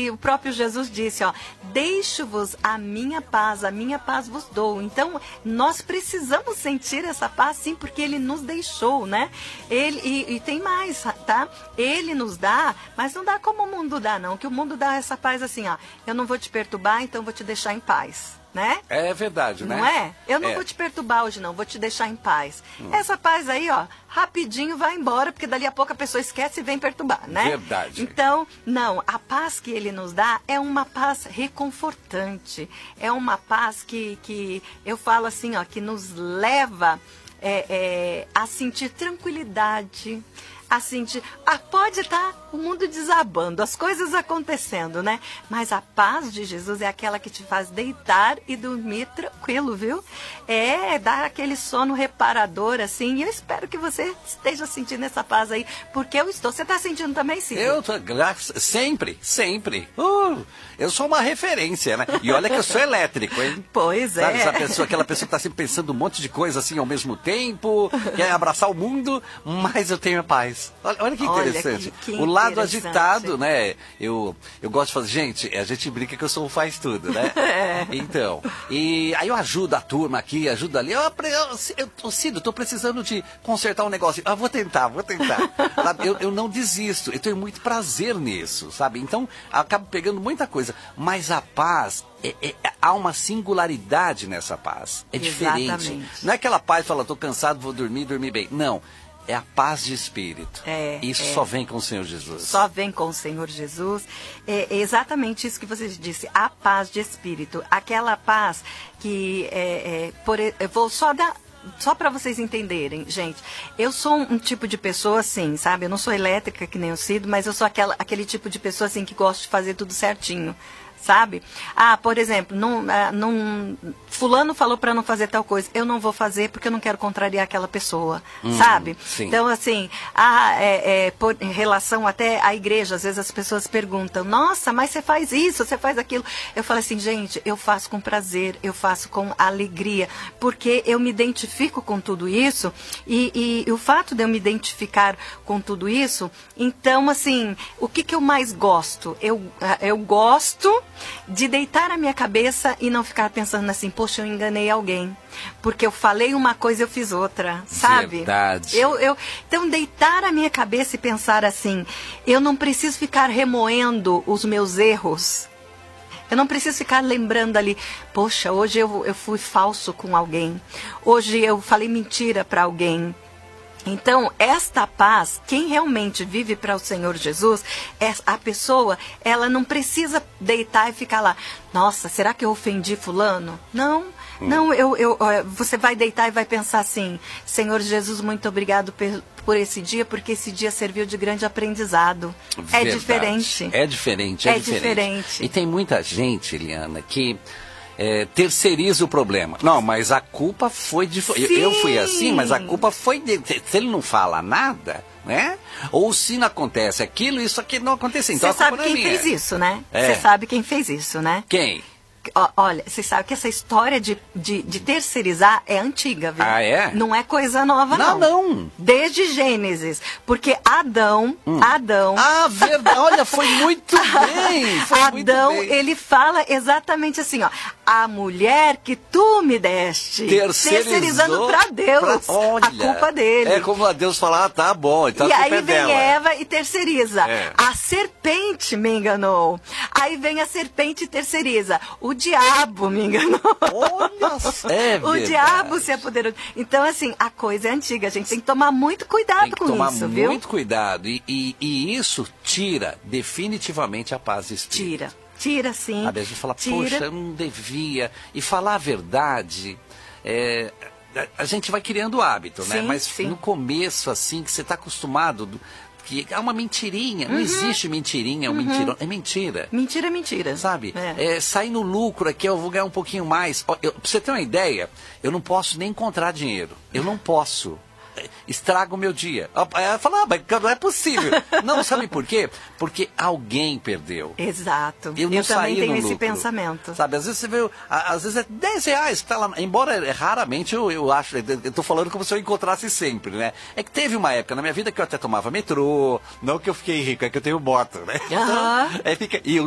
E o próprio Jesus disse, ó, deixo-vos a minha paz vos dou. Então, nós precisamos sentir essa paz, sim, porque Ele nos deixou, né? E tem mais, tá? Ele nos dá, mas não dá como o mundo dá, não. Que o mundo dá essa paz assim, ó, eu não vou te perturbar, então vou te deixar em paz. Né? É verdade, né? Não é? Eu não vou te perturbar hoje, não. Vou te deixar em paz. Essa paz aí, ó, rapidinho vai embora, porque dali a pouco a pessoa esquece e vem perturbar, né? Verdade. Então, não. A paz que Ele nos dá é uma paz reconfortante. É uma paz que eu falo assim, ó, que nos leva a sentir tranquilidade, a sentir... pode estar o mundo desabando, as coisas acontecendo, né? Mas a paz de Jesus é aquela que te faz deitar e dormir tranquilo, viu? Dar aquele sono reparador, assim. E eu espero que você esteja sentindo essa paz aí, porque eu estou. Você está sentindo também, Cid? Eu tô, sempre, sempre. Eu sou uma referência, né? E olha que eu sou elétrico, hein? Pois é. Sabe, aquela pessoa que está sempre pensando um monte de coisa assim ao mesmo tempo, quer abraçar o mundo, mas eu tenho a paz. Olha que interessante. Que o lado agitado, né? Eu gosto de fazer, gente, a gente brinca que eu sou um faz tudo, né? Então, e aí eu ajudo a turma aqui, ajudo ali. Cido, tô precisando de consertar um negócio. Vou tentar. Sabe? Eu não desisto, eu tenho muito prazer nisso, sabe? Então, acabo pegando muita coisa. Mas a paz, há uma singularidade nessa paz. É diferente. Exatamente. Não é aquela paz que fala, tô cansado, vou dormir bem. Não. É a paz de espírito. Isso só vem com o Senhor Jesus. Só vem com o Senhor Jesus. É exatamente isso que você disse. A paz de espírito. Aquela paz que... eu vou só dar... Só para vocês entenderem, gente, eu sou um tipo de pessoa assim, sabe? Eu não sou elétrica que nem o Cido, mas eu sou aquele tipo de pessoa assim que gosta de fazer tudo certinho. Sabe? Por exemplo, fulano falou para não fazer tal coisa. Eu não vou fazer porque eu não quero contrariar aquela pessoa, sabe? Sim. Então, assim, em relação até à igreja, às vezes as pessoas perguntam, nossa, mas você faz isso, você faz aquilo. Eu falo assim, gente, eu faço com prazer, eu faço com alegria, porque eu me identifico com tudo isso e o fato de eu me identificar com tudo isso, então, assim, o que eu mais gosto? Eu gosto de deitar a minha cabeça e não ficar pensando assim, poxa, eu enganei alguém. Porque eu falei uma coisa e eu fiz outra, sabe? Verdade. Então, deitar a minha cabeça e pensar assim, eu não preciso ficar remoendo os meus erros. Eu não preciso ficar lembrando ali, poxa, hoje eu fui falso com alguém. Hoje eu falei mentira para alguém. Então, esta paz, quem realmente vive para o Senhor Jesus, a pessoa, ela não precisa deitar e ficar lá. Nossa, será que eu ofendi fulano? Não, você vai deitar e vai pensar assim, Senhor Jesus, muito obrigado por esse dia, porque esse dia serviu de grande aprendizado. Verdade. É diferente. É diferente. E tem muita gente, Eliana, que... terceiriza o problema. Não, mas a culpa foi de... Eu fui assim, mas a culpa foi dele. Se ele não fala nada, né? Ou se não acontece aquilo, isso aqui não aconteceu. Então, você sabe quem fez isso, né? Você sabe quem fez isso, né? Quem? Olha, você sabe que essa história de terceirizar é antiga, viu? É? Não é coisa nova, não. Não. Desde Gênesis. Porque Adão... Verdade. Olha, foi muito bem. Adão, ele fala exatamente assim, ó. A mulher que tu me deste. Terceirizando para Deus. Olha, a culpa dele. É como a Deus falar, tá bom, então a culpa é dela. E aí vem Eva e terceiriza. A serpente me enganou. Aí vem a serpente e terceiriza. O diabo me enganou. Olha, o diabo se apoderou. Então, assim, a coisa é antiga. A gente tem que tomar muito cuidado com isso, viu? Tomar muito cuidado. E isso tira definitivamente a paz de espírito. Tira, sim. A gente fala, poxa, eu não devia. E falar a verdade, a gente vai criando hábito, né? Mas no começo, assim, que você está acostumado... que é uma mentirinha, não existe mentirinha, mentirão, é mentira. Mentira é mentira. Sabe? Sai no lucro aqui, eu vou ganhar um pouquinho mais. Pra você ter uma ideia, eu não posso nem encontrar dinheiro. Eu não posso. Estraga o meu dia. Fala, mas não é possível. Não, sabe por quê? Porque alguém perdeu. Exato. Eu também tenho esse lucro. pensamento. Sabe, às vezes você vê, às vezes é R$10 que tá lá, embora raramente eu acho, eu tô falando como se eu encontrasse sempre, né? É que teve uma época na minha vida que eu até tomava metrô, não que eu fiquei rico, é que eu tenho moto, né? Então, e